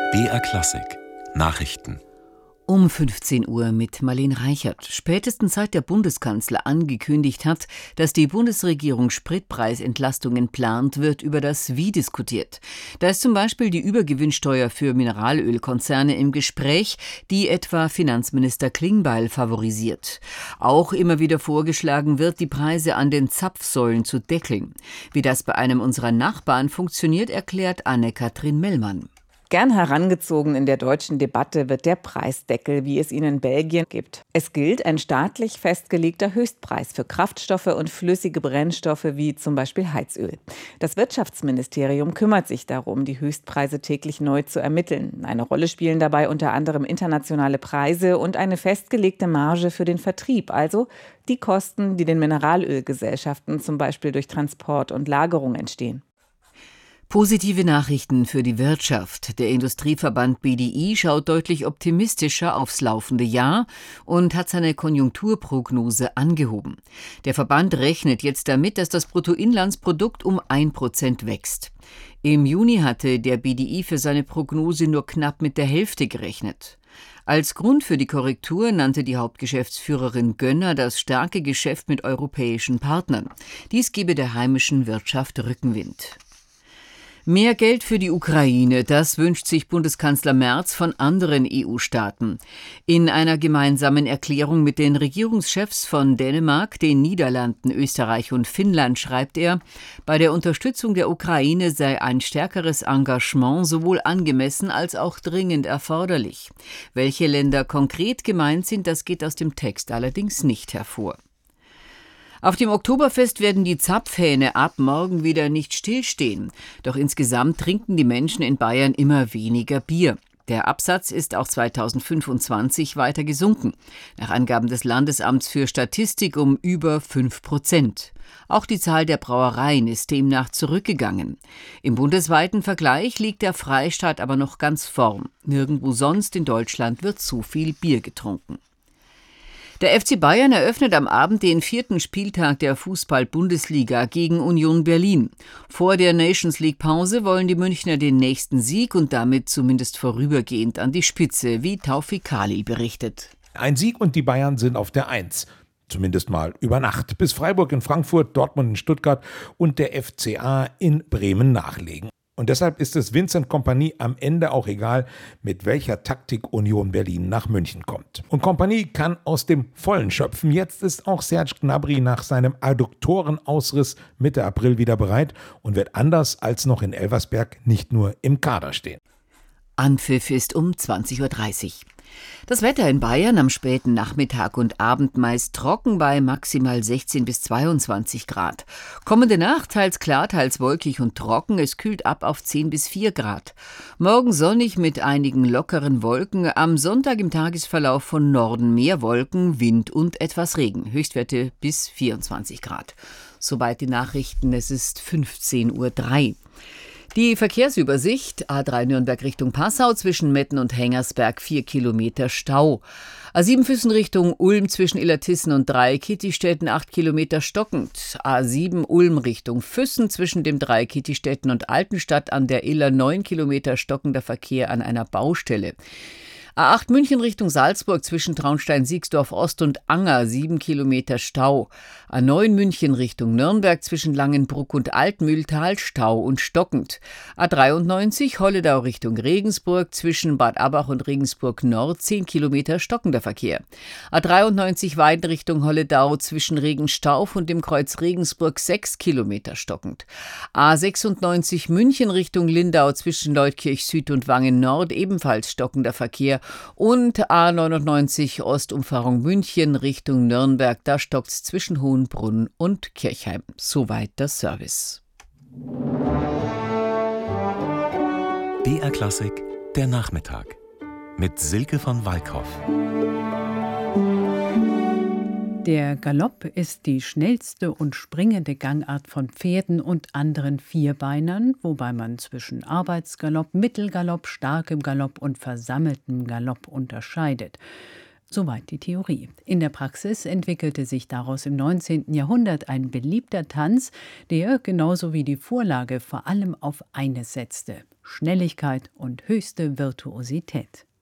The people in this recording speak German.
BR Klassik Nachrichten Um 15 Uhr mit Marlene Reichert. Spätestens seit der Bundeskanzler angekündigt hat, dass die Bundesregierung Spritpreisentlastungen plant, wird über das Wie diskutiert. Da ist zum Beispiel die Übergewinnsteuer für Mineralölkonzerne im Gespräch, die etwa Finanzminister Klingbeil favorisiert. Auch immer wieder vorgeschlagen wird, die Preise an den Zapfsäulen zu deckeln. Wie das bei einem unserer Nachbarn funktioniert, erklärt Anne-Kathrin Mellmann. Gern herangezogen in der deutschen Debatte wird der Preisdeckel, wie es ihn in Belgien gibt. Es gilt ein staatlich festgelegter Höchstpreis für Kraftstoffe und flüssige Brennstoffe wie zum Beispiel Heizöl. Das Wirtschaftsministerium kümmert sich darum, die Höchstpreise täglich neu zu ermitteln. Eine Rolle spielen dabei unter anderem internationale Preise und eine festgelegte Marge für den Vertrieb, also die Kosten, die den Mineralölgesellschaften zum Beispiel durch Transport und Lagerung entstehen. Positive Nachrichten für die Wirtschaft. Der Industrieverband BDI schaut deutlich optimistischer aufs laufende Jahr und hat seine Konjunkturprognose angehoben. Der Verband rechnet jetzt damit, dass das Bruttoinlandsprodukt um 1% wächst. Im Juni hatte der BDI für seine Prognose nur knapp mit der Hälfte gerechnet. Als Grund für die Korrektur nannte die Hauptgeschäftsführerin Gönner das starke Geschäft mit europäischen Partnern. Dies gebe der heimischen Wirtschaft Rückenwind. Mehr Geld für die Ukraine, das wünscht sich Bundeskanzler Merz von anderen EU-Staaten. In einer gemeinsamen Erklärung mit den Regierungschefs von Dänemark, den Niederlanden, Österreich und Finnland schreibt er, bei der Unterstützung der Ukraine sei ein stärkeres Engagement sowohl angemessen als auch dringend erforderlich. Welche Länder konkret gemeint sind, das geht aus dem Text allerdings nicht hervor. Auf dem Oktoberfest werden die Zapfhähne ab morgen wieder nicht stillstehen. Doch insgesamt trinken die Menschen in Bayern immer weniger Bier. Der Absatz ist auch 2025 weiter gesunken. Nach Angaben des Landesamts für Statistik um über 5%. Auch die Zahl der Brauereien ist demnach zurückgegangen. Im bundesweiten Vergleich liegt der Freistaat aber noch ganz vorn. Nirgendwo sonst in Deutschland wird so viel Bier getrunken. Der FC Bayern eröffnet am Abend den 4. Spieltag der Fußball-Bundesliga gegen Union Berlin. Vor der Nations-League-Pause wollen die Münchner den nächsten Sieg und damit zumindest vorübergehend an die Spitze, wie Taufik Khalil berichtet. Ein Sieg und die Bayern sind auf der 1. Zumindest mal über Nacht, bis Freiburg in Frankfurt, Dortmund in Stuttgart und der FCA in Bremen nachlegen. Und deshalb ist es Vincent Kompany am Ende auch egal, mit welcher Taktik Union Berlin nach München kommt. Und Kompany kann aus dem Vollen schöpfen. Jetzt ist auch Serge Gnabry nach seinem Adduktorenausriss Mitte April wieder bereit und wird anders als noch in Elversberg nicht nur im Kader stehen. Anpfiff ist um 20.30 Uhr. Das Wetter in Bayern am späten Nachmittag und Abend meist trocken bei maximal 16 bis 22 Grad. Kommende Nacht teils klar, teils wolkig und trocken. Es kühlt ab auf 10 bis 4 Grad. Morgen sonnig mit einigen lockeren Wolken. Am Sonntag im Tagesverlauf von Norden mehr Wolken, Wind und etwas Regen. Höchstwerte bis 24 Grad. Soweit die Nachrichten. Es ist 15.03 Uhr. Die Verkehrsübersicht: A3 Nürnberg Richtung Passau zwischen Metten und Hengersberg 4 Kilometer Stau. A7 Füssen Richtung Ulm zwischen Illertissen und Dreieck-Kittistetten 8 Kilometer stockend. A7 Ulm Richtung Füssen zwischen dem Dreieck-Kittistetten und Altenstadt an der Iller 9 Kilometer stockender Verkehr an einer Baustelle. A8 München Richtung Salzburg zwischen Traunstein-Siegsdorf Ost und Anger 7 Kilometer Stau. A9 München Richtung Nürnberg zwischen Langenbruck und Altmühltal Stau und stockend. A93 Holledau Richtung Regensburg zwischen Bad Abbach und Regensburg Nord 10 Kilometer stockender Verkehr. A93 Weiden Richtung Holledau zwischen Regenstauf und dem Kreuz Regensburg 6 Kilometer stockend. A96 München Richtung Lindau zwischen Leutkirch Süd und Wangen Nord ebenfalls stockender Verkehr. Und A99 Ostumfahrung München Richtung Nürnberg, da stockt's zwischen Hohenbrunn und Kirchheim. Soweit der Service. BR Klassik der Nachmittag mit Silke von Walkhoff. Der Galopp ist die schnellste und springende Gangart von Pferden und anderen Vierbeinern, wobei man zwischen Arbeitsgalopp, Mittelgalopp, starkem Galopp und versammeltem Galopp unterscheidet. Soweit die Theorie. In der Praxis entwickelte sich daraus im 19. Jahrhundert ein beliebter Tanz, der genauso wie die Vorlage vor allem auf eines setzte: Schnelligkeit und höchste Virtuosität.